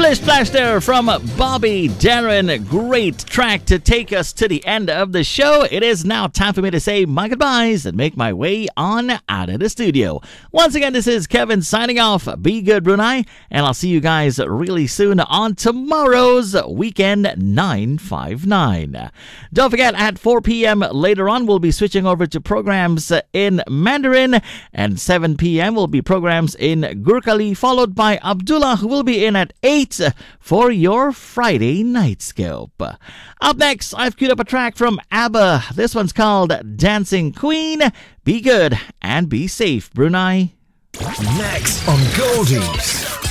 Splish Splash there from Bobby Darin. Great track to take us to the end of the show. It is now time for me to say my goodbyes and make my way on out of the studio. Once again, this is Kevin signing off. Be good, Brunei, and I'll see you guys really soon on tomorrow's Weekend 959. Don't forget, at 4 p.m. later on, we'll be switching over to programs in Mandarin, and 7 p.m. will be programs in Gurkhali, followed by Abdullah, who will be in at 8 for your Friday night scope. Up next, I've queued up a track from ABBA. This one's called Dancing Queen. Be good and be safe, Brunei. Next on Goldies.